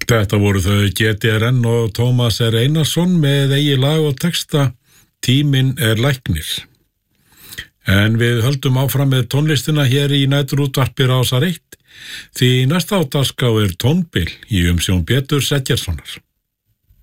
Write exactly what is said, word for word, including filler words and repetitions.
Þetta voru þau G T R N og Tómas R. Einarsson með eigi lag og texta Tíminn er læknir. En við höldum áfram með tónlistina hér í næturútvarpi Rásar eitt, því næsta á dagskrá er tónbil í umsjón Péturs Eggertssonar.